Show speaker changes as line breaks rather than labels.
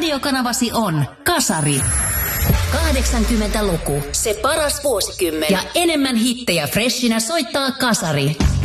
radiokanavasi on Kasari. 80-luku, se paras vuosikymmen. Ja enemmän hittejä freshinä soittaa Kasari.